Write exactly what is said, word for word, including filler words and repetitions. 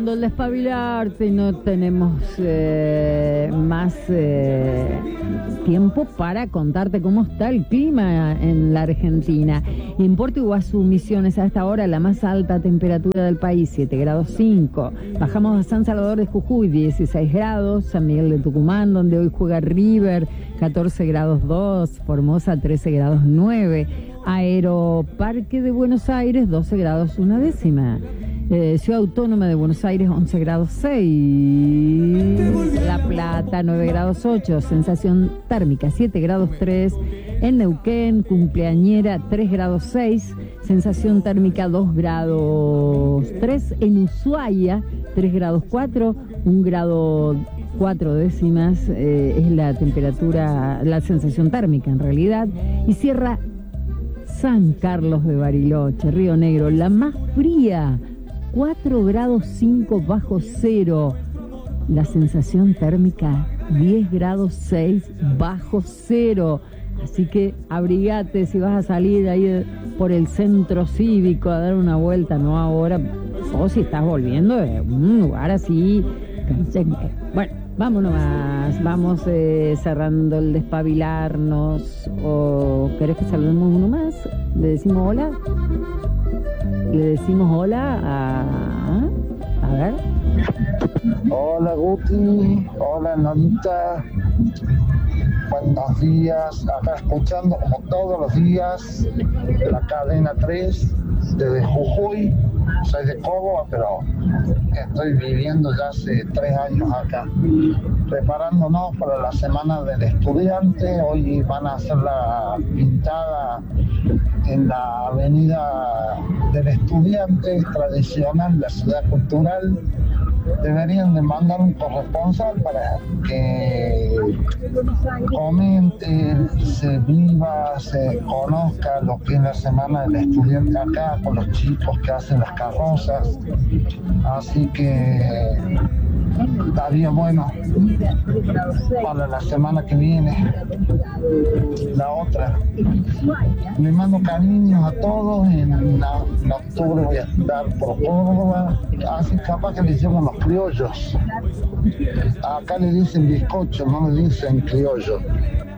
cerrando el despabilarte y no tenemos eh, más eh, tiempo para contarte cómo está el clima en la Argentina. En Puerto Iguazú, Misiones, a esta hora la más alta temperatura del país, siete grados cinco. Bajamos a San Salvador de Jujuy, dieciséis grados. San Miguel de Tucumán, donde hoy juega River, catorce grados dos. Formosa, trece grados nueve. Aeroparque de Buenos Aires, doce grados una décima. Eh, Ciudad Autónoma de Buenos Aires, once grados seis. La Plata, nueve grados ocho. Sensación térmica, siete grados tres. En Neuquén, Cumpleañera, tres grados seis. Sensación térmica, dos grados tres. En Ushuaia, tres grados cuatro. un grado cuatro décimas eh, es la temperatura, la sensación térmica en realidad. Y cierra San Carlos de Bariloche, Río Negro, la más fría, cuatro grados cinco bajo cero. La sensación térmica, diez grados seis bajo cero. Así que abrigate si vas a salir ahí por el centro cívico a dar una vuelta, no ahora, o si estás volviendo de un lugar así. Bueno, vámonos más, vamos eh, cerrando el despabilarnos. ¿O querés que saludemos uno más? ¿Le decimos hola? Le decimos hola a... A ver. Hola Guti, hola Norita, buenos días, acá escuchando como todos los días la cadena tres desde Jujuy. Soy de Córdoba, pero estoy viviendo ya hace tres años acá, preparándonos para la semana del estudiante. Hoy van a hacer la pintada en la avenida del estudiante tradicional, la ciudad cultural. Deberían de mandar un corresponsal para que comente, se viva, se conozca lo que es la semana del estudiante acá, con los chicos que hacen las carrozas. Así que estaría bueno para la semana que viene. La otra, le mando cariños a todos. En, la, en octubre voy a estar por Córdoba, así capaz que le decimos los criollos. Acá le dicen bizcocho, no le dicen criollo.